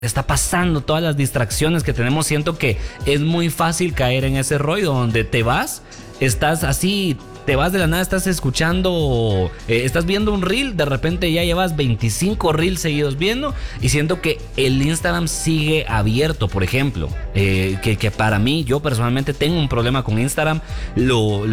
está pasando, todas las distracciones que tenemos, siento que es muy fácil caer en ese rollo donde te vas, estás así, te vas de la nada, estás escuchando, estás viendo un reel, de repente ya llevas 25 reels seguidos viendo y siento que el Instagram sigue abierto, por ejemplo, que para mí, yo personalmente tengo un problema con Instagram, lo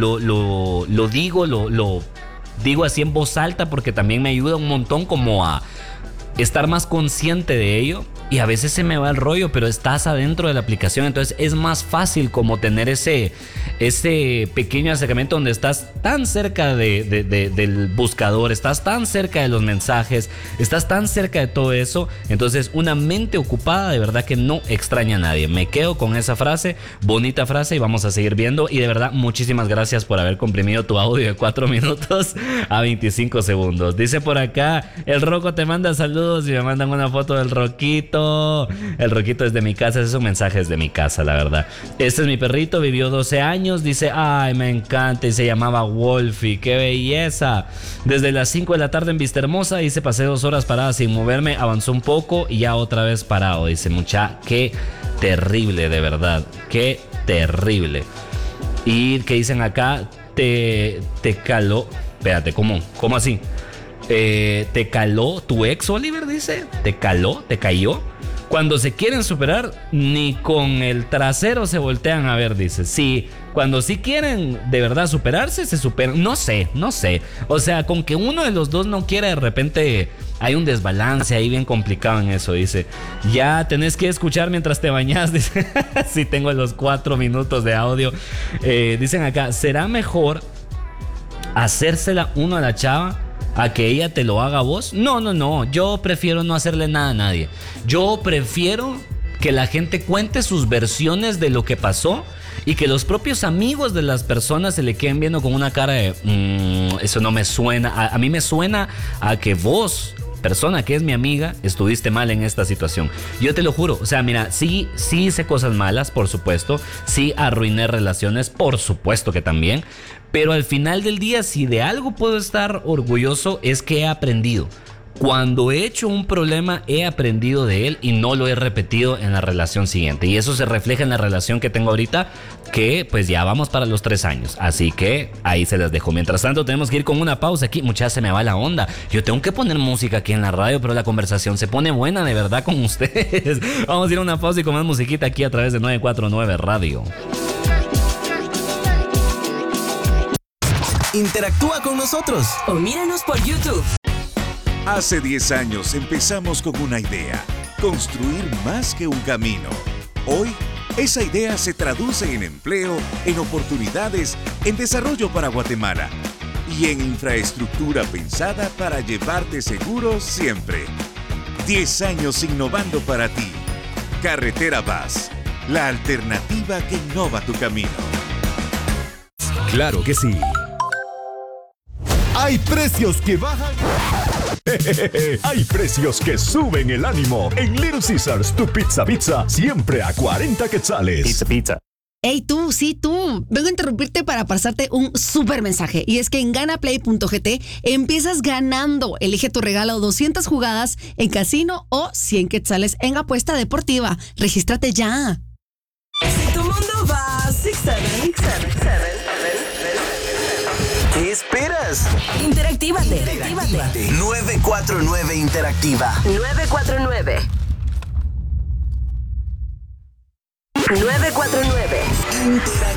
digo así en voz alta porque también me ayuda un montón como a estar más consciente de ello. Y a veces se me va el rollo, pero estás adentro de la aplicación, entonces es más fácil como tener ese pequeño acercamiento donde estás tan cerca del buscador, estás tan cerca de los mensajes, estás tan cerca de todo eso. Entonces una mente ocupada de verdad que no extraña a nadie. Me quedo con esa frase, bonita frase, y vamos a seguir viendo. Y de verdad muchísimas gracias por haber comprimido tu audio de 4 minutos a 25 segundos. Dice por acá, el Rocco te manda saludos y me mandan una foto del Roquito. El Roquito es de mi casa, ese es un mensaje de mi casa, la verdad. Este es mi perrito, vivió 12 años, dice, ay, me encanta, y se llamaba Wolfie, qué belleza. Desde las 5 de la tarde en Vista Hermosa, dice, pasé 2 horas parada sin moverme, avanzó un poco y ya otra vez parado, dice, mucha, qué terrible, de verdad, qué terrible. Y que dicen acá, te caló, espérate, ¿cómo así? Te caló tu ex, Oliver, dice. Te caló, te cayó. Cuando se quieren superar, ni con el trasero se voltean a ver, dice. Sí, cuando sí quieren de verdad superarse, se superan. No sé. O sea, con que uno de los dos no quiera, de repente hay un desbalance ahí bien complicado en eso, dice. Ya tenés que escuchar mientras te bañas, dice. Sí, tengo los 4 minutos de audio. Dicen acá, ¿será mejor hacérsela uno a la chava a que ella te lo haga a vos? No, yo prefiero no hacerle nada a nadie. Yo prefiero que la gente cuente sus versiones de lo que pasó y que los propios amigos de las personas se le queden viendo con una cara de eso no me suena, a mí me suena a que vos, persona que es mi amiga, estuviste mal en esta situación. Yo te lo juro, o sea, mira, sí hice cosas malas, por supuesto, sí arruiné relaciones, por supuesto que también, pero al final del día, si de algo puedo estar orgulloso, es que he aprendido. Cuando he hecho un problema, he aprendido de él y no lo he repetido en la relación siguiente. Y eso se refleja en la relación que tengo ahorita, que pues ya vamos para los 3 años. Así que ahí se las dejo. Mientras tanto, tenemos que ir con una pausa aquí. Muchachos, se me va la onda. Yo tengo que poner música aquí en la radio, pero la conversación se pone buena de verdad con ustedes. Vamos a ir a una pausa y con más musiquita aquí a través de 949 Radio. Interactúa con nosotros o míranos por YouTube. Hace 10 años empezamos con una idea, construir más que un camino. Hoy, esa idea se traduce en empleo, en oportunidades, en desarrollo para Guatemala y en infraestructura pensada para llevarte seguro siempre. 10 años innovando para ti. Carretera Vaz, la alternativa que innova tu camino. Claro que sí. Hay precios que bajan. Hay precios que suben el ánimo. En Little Caesars, tu pizza siempre a 40 quetzales. Pizza. Hey tú, sí tú, vengo a interrumpirte para pasarte un súper mensaje. Y es que en ganaplay.gt empiezas ganando. Elige tu regalo, 200 jugadas en casino o 100 quetzales en apuesta deportiva. Regístrate ya. Si tu mundo va 677. ¿Qué esperas? Interactívate. 949 Interactiva. 949. 949. Interactiva.